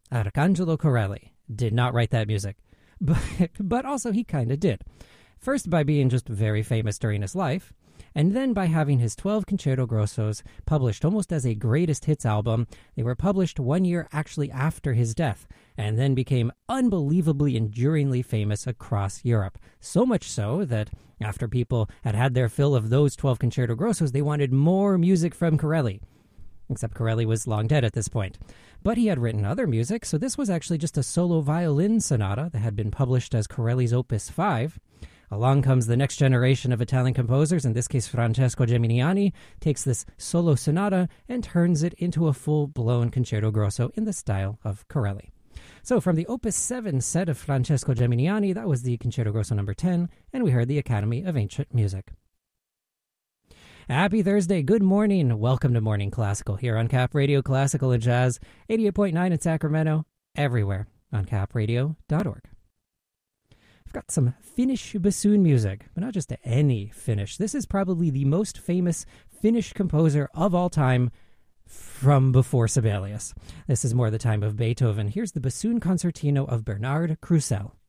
Arcangelo Corelli did not write that music, but also he kind of did. First by being just very famous during his life, and then by having his 12 Concerto Grossos published almost as a greatest hits album. They were published 1 year actually after his death, and then became unbelievably enduringly famous across Europe. So much so that after people had had their fill of those 12 Concerto Grossos, they wanted more music from Corelli. Except Corelli was long dead at this point. But he had written other music, so this was actually just a solo violin sonata that had been published as Corelli's Opus 5. Along comes the next generation of Italian composers, in this case Francesco Geminiani, takes this solo sonata and turns it into a full-blown concerto grosso in the style of Corelli. So from the Opus 7 set of Francesco Geminiani, that was the Concerto Grosso number 10, and we heard the Academy of Ancient Music. Happy Thursday, good morning, welcome to Morning Classical here on Cap Radio Classical and Jazz, 88.9 in Sacramento, everywhere on capradio.org. I've got some Finnish bassoon music, but not just any Finnish. This is probably the most famous Finnish composer of all time from before Sibelius. This is more the time of Beethoven. Here's the bassoon concertino of Bernard Krusell.